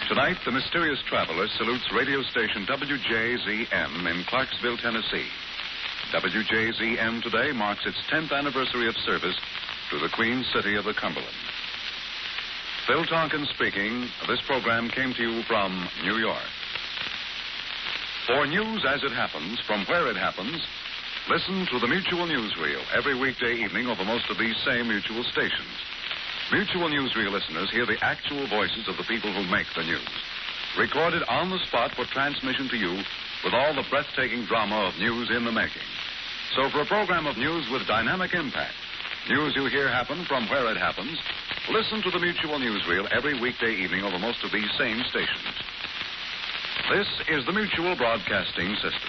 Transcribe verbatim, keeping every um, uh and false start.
Tonight, the mysterious traveler salutes radio station W J Z M in Clarksville, Tennessee. W J Z M today marks its tenth anniversary of service to the Queen City of the Cumberland. Phil Tonkin speaking. This program came to you from New York. For news as it happens, from where it happens, listen to the Mutual Newsreel every weekday evening over most of these same Mutual stations. Mutual Newsreel listeners hear the actual voices of the people who make the news, recorded on the spot for transmission to you with all the breathtaking drama of news in the making. So for a program of news with dynamic impact, news you hear happen from where it happens, listen to the Mutual Newsreel every weekday evening over most of these same stations. This is the Mutual Broadcasting System.